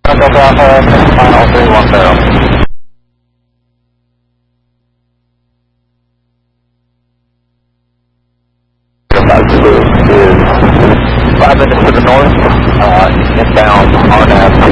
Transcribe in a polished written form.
Delta Alpha, final 310. Is 5 minutes to the north, inbound RNAV